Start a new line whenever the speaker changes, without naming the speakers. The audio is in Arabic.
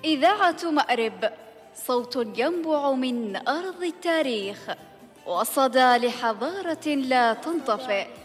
إذاعة مأرب، صوت ينبع من أرض التاريخ، وصدى لحضارة لا تنطفئ.